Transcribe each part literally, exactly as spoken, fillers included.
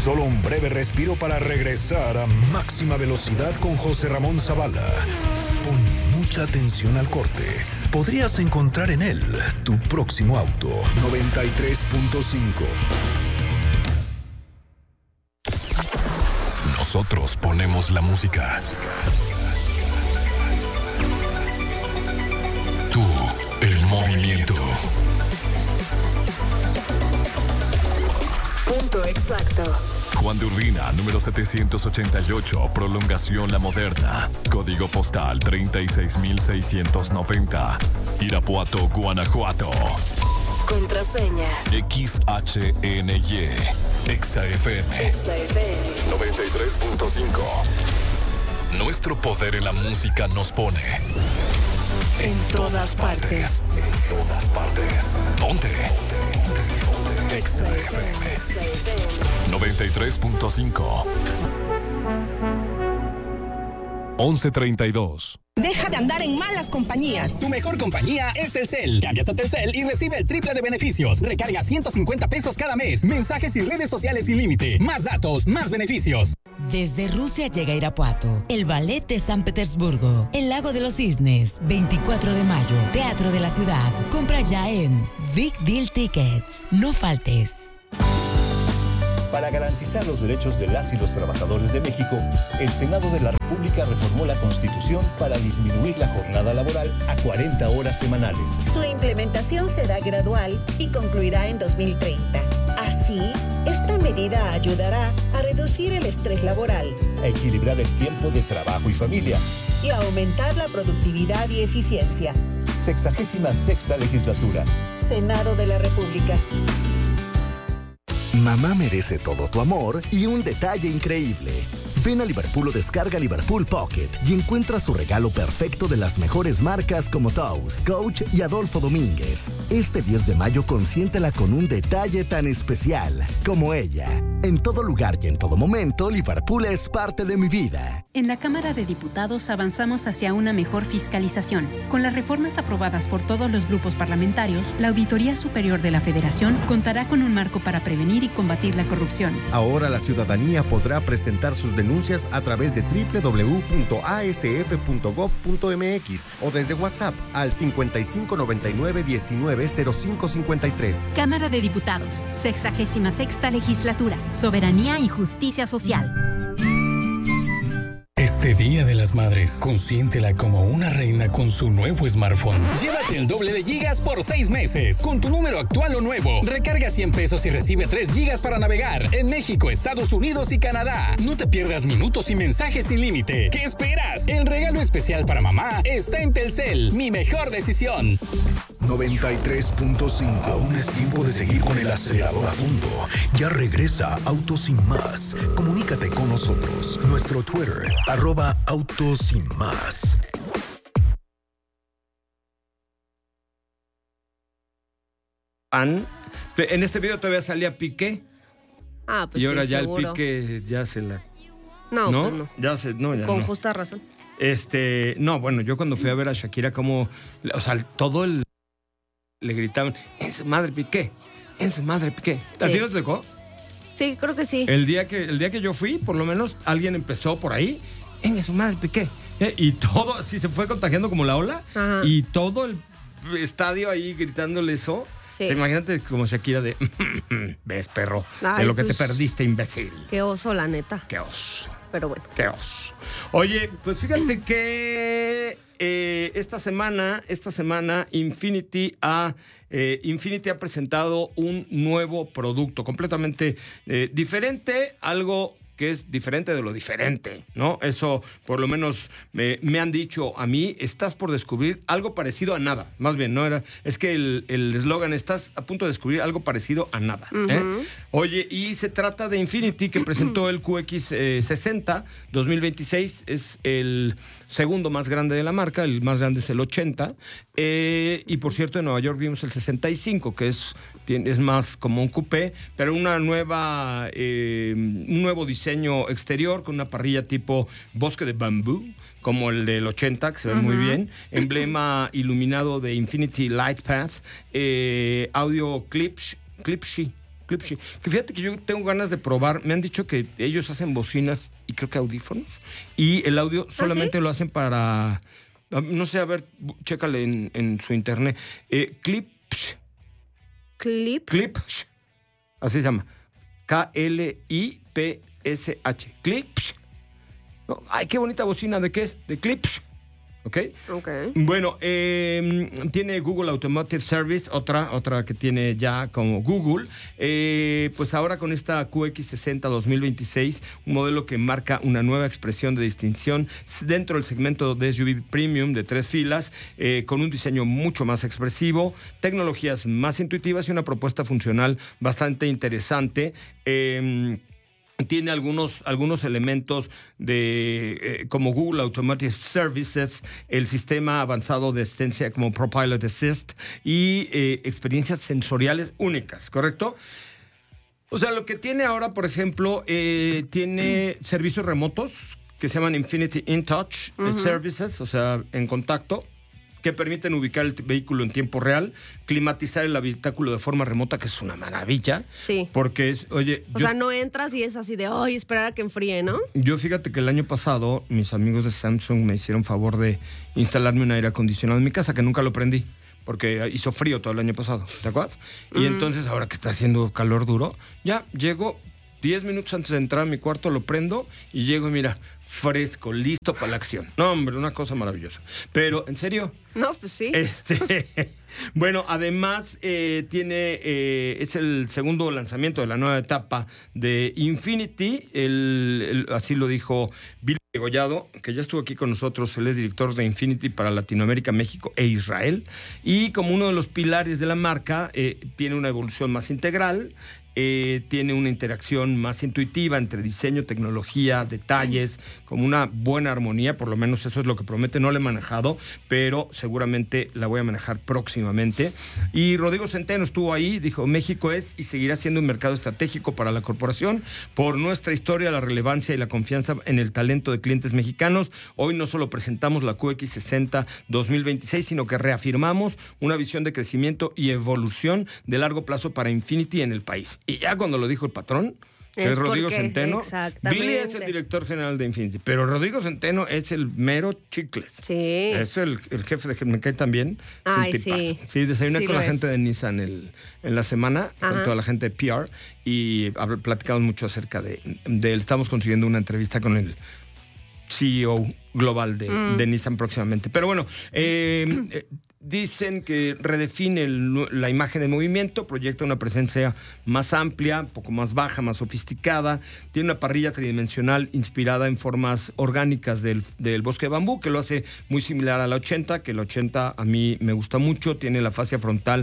Solo un breve respiro para regresar a máxima velocidad con José Ramón Zavala. Pon mucha atención al corte. Podrías encontrar en él tu próximo auto. noventa y tres punto cinco. Nosotros ponemos la música. Tú, el movimiento. Punto exacto. Juan de Urbina, número setecientos ochenta y ocho, Prolongación La Moderna. Código postal treinta y seis mil seiscientos noventa. Irapuato, Guanajuato. Contraseña. X H N Y. Exa F M. Exa F M. noventa y tres punto cinco. Nuestro poder en la música nos pone en todas partes. En todas partes. Ponte. Exa F M. noventa y tres punto cinco. once treinta y dos. Deja de andar en malas compañías. Tu mejor compañía es Telcel. Cámbiate a Telcel y recibe el triple de beneficios. Recarga ciento cincuenta pesos cada mes. Mensajes y redes sociales sin límite. Más datos, más beneficios. Desde Rusia llega Irapuato, el Ballet de San Petersburgo, el Lago de los Cisnes, veinticuatro de mayo, Teatro de la Ciudad. Compra ya en Big Deal Tickets. No faltes. Para garantizar los derechos de las y los trabajadores de México, el Senado de la República reformó la Constitución para disminuir la jornada laboral a cuarenta horas semanales. Su implementación será gradual y concluirá en dos mil treinta. Así, esta medida ayudará a reducir el estrés laboral, a equilibrar el tiempo de trabajo y familia y a aumentar la productividad y eficiencia. Sexagésima sexta legislatura. Senado de la República. Mamá merece todo tu amor y un detalle increíble. Ven a Liverpool o descarga Liverpool Pocket y encuentra su regalo perfecto de las mejores marcas como Toast, Coach y Adolfo Domínguez. Este diez de mayo consiéntela con un detalle tan especial como ella. En todo lugar y en todo momento, Liverpool es parte de mi vida. En la Cámara de Diputados avanzamos hacia una mejor fiscalización. Con las reformas aprobadas por todos los grupos parlamentarios, la Auditoría Superior de la Federación contará con un marco para prevenir y combatir la corrupción. Ahora la ciudadanía podrá presentar sus denuncias a través de doble u doble u doble u punto a s f punto gob punto m x o desde WhatsApp al cincuenta y cinco noventa y nueve diecinueve cero cinco cincuenta y tres. Cámara de Diputados, sexagésima sexta legislatura. Soberanía y justicia social. Este Día de las Madres, consiéntela como una reina con su nuevo smartphone. Llévate el doble de gigas por seis meses. Con tu número actual o nuevo. Recarga cien pesos y recibe tres gigas para navegar en México, Estados Unidos y Canadá. No te pierdas minutos y mensajes sin límite. ¿Qué esperas? El regalo especial para mamá está en Telcel. Mi mejor decisión. noventa y tres punto cinco. Aún es tiempo de seguir con el acelerador a fondo. Ya regresa Autos Sin Más. Comunícate con nosotros. Nuestro Twitter, arroba Autos Sin Más. Pan. En este video todavía salía Piqué. Ah, pues y ahora sí, ya seguro. el Piqué ya se la... No, ¿No? pues no. Ya se... No, ya Con no. justa razón. Este... No, bueno, yo cuando fui a ver a Shakira como... O sea, todo el... Le gritaban, en su madre Piqué, en su madre Piqué. ¿A Sí. ti no te tocó? Sí, creo que sí. El día que, el día que yo fui, por lo menos alguien empezó por ahí, en su madre Piqué. Eh, Y todo así se fue contagiando como la ola. Ajá. Y todo el estadio ahí gritándole eso. Sí. O sea, imagínate como Shakira de, ves perro, Ay, de lo que pues, te perdiste, imbécil. Qué oso, la neta. Qué oso. Pero bueno. Qué oso. Oye, pues fíjate que eh, esta semana, esta semana Infinity ha... Eh, Infinity ha presentado un nuevo producto completamente eh, diferente, algo que es diferente de lo diferente, ¿no? Eso por lo menos me, me han dicho a mí, estás por descubrir algo parecido a nada. Más bien, no era, es que el eslogan, estás a punto de descubrir algo parecido a nada. ¿eh? Ujú. Oye, y se trata de Infinity, que presentó el Q X sesenta dos mil veintiséis, es el segundo más grande de la marca, el más grande es el ochenta, eh, y por cierto en Nueva York vimos el sesenta y cinco, que es, es más como un coupé, pero una nueva, eh, un nuevo diseño exterior con una parrilla tipo bosque de bambú, como el del ochenta, que se ve uh-huh. muy bien, emblema iluminado de Infinity Light Path, eh, audio clips, clipshy, Klipsch. Que fíjate que yo tengo ganas de probar. Me han dicho que ellos hacen bocinas y creo que audífonos. Y el audio solamente ¿Ah, sí? lo hacen para... No sé, a ver, chécale en, en su internet. Eh, Klipsch. Clip. Klipsch. Así se llama. K L I P S H. Klipsch. No, ay, qué bonita bocina. ¿De qué es? De Klipsch. ¿Ok? Ok. Bueno, eh, tiene Google Automotive Service, otra, otra que tiene ya como Google. Eh, pues ahora con esta Q X sesenta dos mil veintiséis, un modelo que marca una nueva expresión de distinción dentro del segmento de S U V Premium de tres filas, eh, con un diseño mucho más expresivo, tecnologías más intuitivas y una propuesta funcional bastante interesante. Eh, Tiene algunos, algunos elementos de eh, como Google Automotive Services, el sistema avanzado de asistencia como ProPilot Assist y eh, experiencias sensoriales únicas, ¿correcto? O sea, lo que tiene ahora, por ejemplo, eh, tiene servicios remotos que se llaman Infinity InTouch uh-huh. Services, o sea, en contacto, que permiten ubicar el vehículo en tiempo real, climatizar el habitáculo de forma remota, que es una maravilla. Sí. Porque es, oye... O yo, sea, no entras y es así de, ay, esperar a que enfríe, ¿no? Yo fíjate que el año pasado mis amigos de Samsung me hicieron favor de instalarme un aire acondicionado en mi casa, que nunca lo prendí, porque hizo frío todo el año pasado, ¿te acuerdas? Mm. Y entonces, ahora que está haciendo calor duro, ya llego diez minutos antes de entrar a mi cuarto, lo prendo y llego y mira... fresco, listo para la acción. No, hombre, una cosa maravillosa. Pero, ¿en serio? No, pues sí. Este, bueno, además eh, tiene, eh, es el segundo lanzamiento de la nueva etapa de Infinity. El, el, así lo dijo Bill Degollado, que ya estuvo aquí con nosotros. Él es director de Infinity para Latinoamérica, México e Israel. Y como uno de los pilares de la marca, eh, tiene una evolución más integral. Eh, tiene una interacción más intuitiva entre diseño, tecnología, detalles, como una buena armonía, por lo menos eso es lo que promete. No la he manejado, pero seguramente la voy a manejar próximamente. Y Rodrigo Centeno estuvo ahí, dijo, México es y seguirá siendo un mercado estratégico para la corporación por nuestra historia, la relevancia y la confianza en el talento de clientes mexicanos. Hoy no solo presentamos la Q X sesenta dos mil veintiséis, sino que reafirmamos una visión de crecimiento y evolución de largo plazo para Infinity en el país. Y ya cuando lo dijo el patrón, que es, es Rodrigo porque, Centeno, Billy es el director general de Infinity, pero Rodrigo Centeno es el mero chicles. Sí. Es el, el jefe de me cae también. Ay, sí. Sí, desayuné sí con la es. gente de Nissan el, en la semana, Ajá. con toda la gente de P R, y platicamos mucho acerca de, de él. Estamos consiguiendo una entrevista con el C E O global de, mm. de Nissan próximamente. Pero bueno, eh, eh, dicen que redefine el, la imagen de movimiento, proyecta una presencia más amplia, un poco más baja, más sofisticada. Tiene una parrilla tridimensional inspirada en formas orgánicas del, del bosque de bambú, que lo hace muy similar a la ochenta, que la ochenta a mí me gusta mucho. Tiene la fascia frontal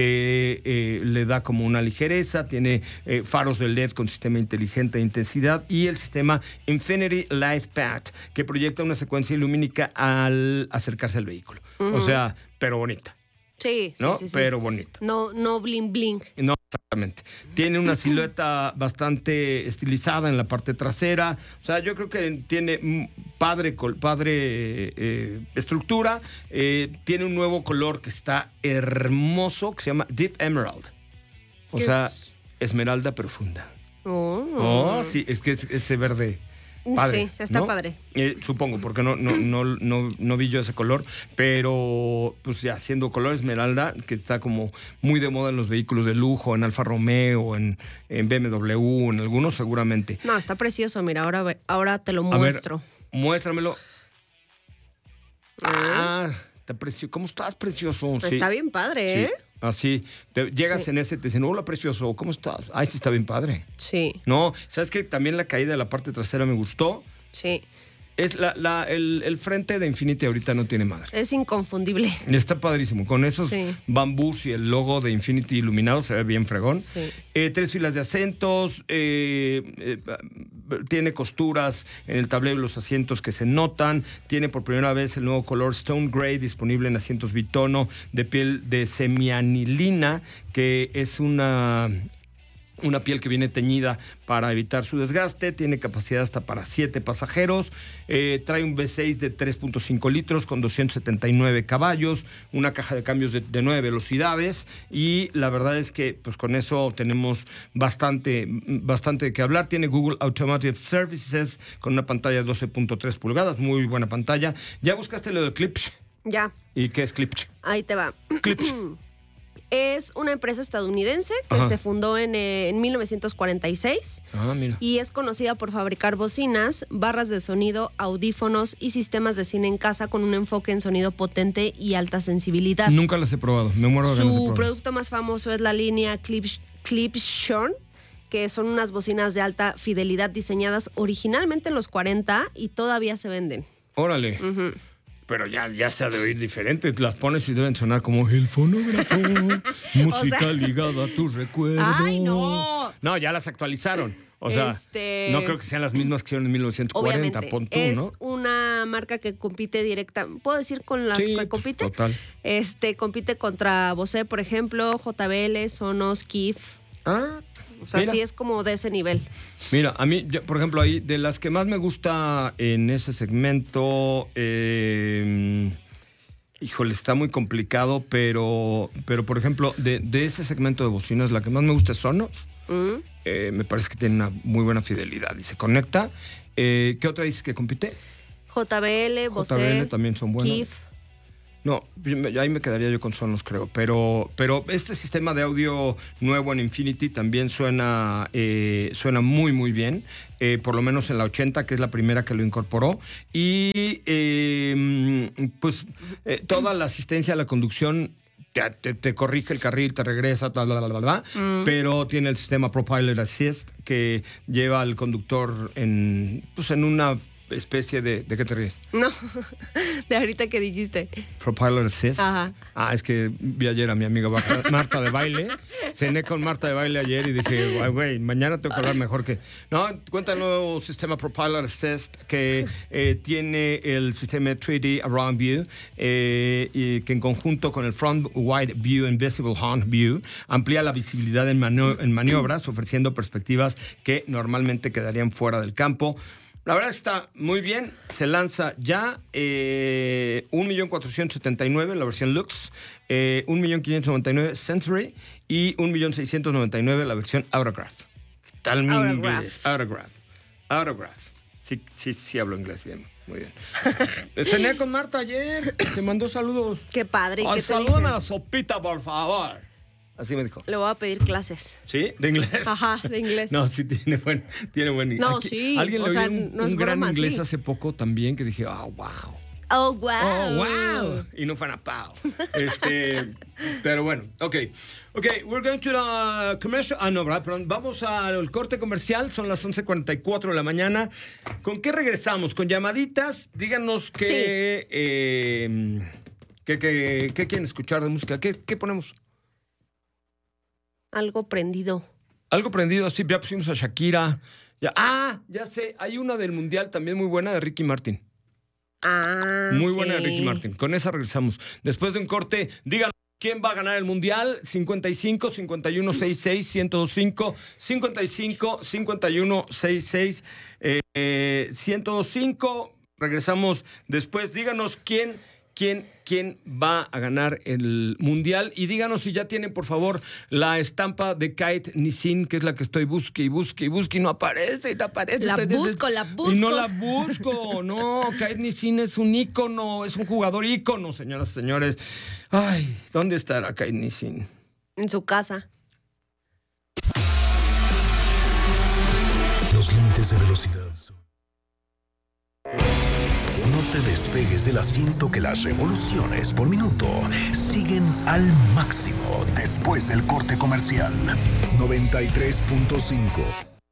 que eh, le da como una ligereza, tiene eh, faros de L E D con sistema inteligente de intensidad y el sistema Infinity Light Path, que proyecta una secuencia lumínica al acercarse al vehículo. Uh-huh. O sea, pero bonita. Sí, ¿no? sí, sí, Pero sí. bonita. No, no bling bling. No, exactamente. Tiene una silueta bastante estilizada en la parte trasera. O sea, yo creo que tiene padre, padre eh, estructura. Eh, tiene un nuevo color que está hermoso, que se llama Deep Emerald. O sea, es? esmeralda profunda. Oh. Oh, sí, es que es ese verde. Padre, sí, está ¿no? padre. Eh, supongo, porque no, no, no, no, no vi yo ese color, pero pues ya siendo color esmeralda, que está como muy de moda en los vehículos de lujo, en Alfa Romeo, en, en B M W, en algunos seguramente. No, está precioso, mira, ahora, ahora te lo muestro. A ver, muéstramelo. Ah, está precioso. ¿Cómo estás, precioso? Está sí. bien padre, ¿eh? Sí. Así, te, llegas sí. en ese, te dicen, hola, precioso, ¿cómo estás? Ay, sí, está bien padre. Sí. No, ¿sabes qué? También la caída de la parte trasera me gustó. Sí. Es la, la, el, el frente de Infinity ahorita no tiene madre. Es inconfundible. Está padrísimo. Con esos sí. bambús y el logo de Infinity iluminado se ve bien fregón. Sí. Eh, tres filas de asientos. Eh, eh, tiene costuras en el tablero de los asientos que se notan. Tiene por primera vez el nuevo color Stone Grey disponible en asientos bitono de piel de semianilina, que es una... Una piel que viene teñida para evitar su desgaste, tiene capacidad hasta para siete pasajeros, eh, trae un V seis de tres punto cinco litros con doscientos setenta y nueve caballos, una caja de cambios de, de nueve velocidades y la verdad es que pues con eso tenemos bastante, bastante de qué hablar. Tiene Google Automotive Services con una pantalla de doce punto tres pulgadas, muy buena pantalla. ¿Ya buscaste lo del Klipsch? Ya. ¿Y qué es Klipsch? Ahí te va. Klipsch. Es una empresa estadounidense que Ajá. se fundó en, eh, en mil novecientos cuarenta y seis Ah, mira. y es conocida por fabricar bocinas, barras de sonido, audífonos y sistemas de cine en casa con un enfoque en sonido potente y alta sensibilidad. Nunca las he probado, me muero de ganas de Su probar. producto más famoso es la línea Klipsch, Klipschorn, que son unas bocinas de alta fidelidad diseñadas originalmente en los cuarenta y todavía se venden. Órale. Ujú. Pero ya, ya se ha de oír diferente. Las pones y deben sonar como el fonógrafo. Música O sea- ligada a tus recuerdos. ¡Ay, no! No, ya las actualizaron. O sea, Este- no creo que sean las mismas que hicieron en mil novecientos cuarenta. Obviamente, Pon tú, es ¿no? una marca que compite directa, ¿puedo decir con las Sí, que pues, compite? total. Este, compite contra Bose, por ejemplo, J B L, Sonos, Kif. Ah, o sea, mira. sí es como de ese nivel. Mira, a mí, yo, por ejemplo, ahí, de las que más me gusta en ese segmento, eh, híjole, está muy complicado, pero, pero por ejemplo, de, de ese segmento de bocinas, la que más me gusta es Sonos. Mm. Eh, me parece que tiene una muy buena fidelidad y se conecta. Eh, ¿Qué otra dices que compite? J B L, Bose, J B L también son buenos. Kif. No, ahí me quedaría yo con Sonos, creo. Pero, pero este sistema de audio nuevo en Infinity también suena, eh, suena muy, muy bien. Eh, por lo menos en la ochenta, que es la primera que lo incorporó. Y eh, pues eh, toda la asistencia a la conducción te, te, te corrige el carril, te regresa, bla, bla, bla, bla, bla. Mm. Pero tiene el sistema ProPilot Assist que lleva al conductor en, pues, en una especie de... ¿De qué te ríes? No, de ahorita que dijiste. ProPilot Assist. Ajá. Ah, es que vi ayer a mi amiga Marta, Marta de Baile. Cené con Marta de Baile ayer y dije, güey, güey, mañana tengo que hablar mejor que... No, cuenta el nuevo sistema ProPilot Assist que eh, tiene el sistema tres D Around View eh, y que en conjunto con el Front Wide View Invisible Hunt View amplía la visibilidad en, mani- en maniobras, ofreciendo perspectivas que normalmente quedarían fuera del campo. La verdad está muy bien, se lanza ya eh, un millón cuatrocientos setenta y nueve la versión Lux, eh, un millón quinientos noventa y nueve Sensory y un millón seiscientos noventa y nueve la versión Autograph. ¿Qué tal mi Autograph. inglés? Autograph. Autograph. Sí, sí, sí hablo inglés bien, muy bien. Cené con Marta ayer, te mandó saludos. Qué padre. ¿Y Ay, qué te salúdame dice? a la sopita, por favor. Así me dijo. Le voy a pedir clases. ¿Sí? ¿De inglés? Ajá, de inglés. No, sí tiene buen, tiene buen No, Aquí- sí, Alguien o le sea, oí un, no es un gran broma, inglés sí. hace poco también que dije, oh, wow. Oh, wow. Oh, wow. Y no fue una pau. Este, pero bueno, ok. Ok, we're going to the commercial. Ah, no, ¿verdad? Perdón. Vamos al corte comercial. Son las once cuarenta y cuatro de la mañana. ¿Con qué regresamos? ¿Con llamaditas? Díganos qué, Sí. eh, qué, qué- qué quieren escuchar de música. ¿Qué, qué ponemos? Algo prendido. Algo prendido, sí, ya pusimos a Shakira. Ya, ah, ya sé, hay una del Mundial también muy buena de Ricky Martin. Ah, Muy buena de sí. Ricky Martin. Con esa regresamos. Después de un corte, díganos quién va a ganar el Mundial. cincuenta y cinco, cincuenta y uno, sesenta y seis, ciento veinticinco, cincuenta y cinco, cincuenta y uno, sesenta y seis, eh, ciento veinticinco. Regresamos después. Díganos quién, quién, quién va a ganar el Mundial. Y díganos si ya tienen, por favor, la estampa de Kate Nissin, que es la que estoy busque y busque y busque y no aparece, y no aparece. La Estoy busco, la busco. Y no la busco. No, Kate Nissin es un ícono, es un jugador ícono, señoras y señores. Ay, ¿dónde estará Kate Nissin? En su casa. Los límites de velocidad. No te despegues del asiento, que las revoluciones por minuto siguen al máximo después del corte comercial. noventa y tres punto cinco.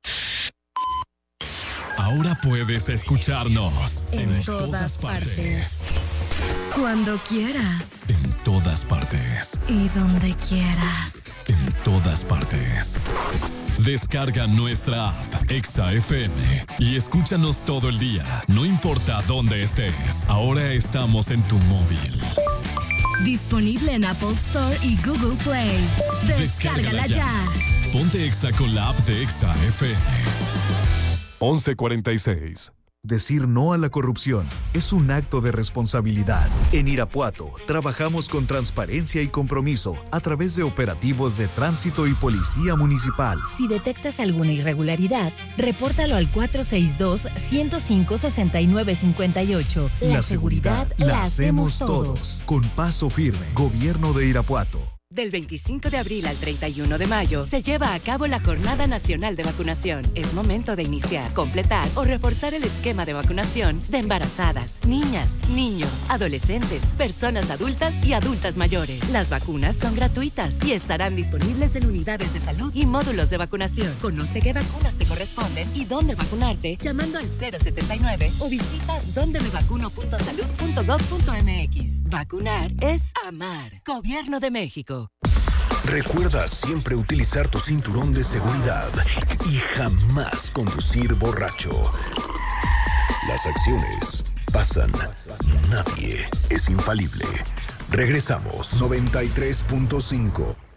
Ahora puedes escucharnos En todas partes. Cuando quieras. En todas partes. Y donde quieras. En todas partes. Descarga nuestra app Exa F M y escúchanos todo el día, no importa dónde estés. Ahora estamos en tu móvil. Disponible en Apple Store y Google Play. Descárgala Descárgala ya. ya. Ponte Exa con la app de Exa F M. once cuarenta y seis. Decir no a la corrupción es un acto de responsabilidad. En Irapuato, trabajamos con transparencia y compromiso a través de operativos de tránsito y policía municipal. Si detectas alguna irregularidad, repórtalo al cuatro seis dos, uno cero cinco, seis nueve cinco ocho. La, la seguridad, seguridad la hacemos todos. Con paso firme, Gobierno de Irapuato. Del veinticinco de abril al treinta y uno de mayo se lleva a cabo la Jornada Nacional de Vacunación. Es momento de iniciar, completar o reforzar el esquema de vacunación de embarazadas, niñas, niños, adolescentes, personas adultas y adultas mayores. Las vacunas son gratuitas y estarán disponibles en unidades de salud y módulos de vacunación. Conoce qué vacunas te corresponden y dónde vacunarte llamando al cero setenta y nueve o visita donde me vacuno punto salud punto gov punto m x. Vacunar es amar. Gobierno de México. Recuerda siempre utilizar tu cinturón de seguridad y jamás conducir borracho. Las acciones pasan, nadie es infalible. Regresamos. noventa y tres punto cinco.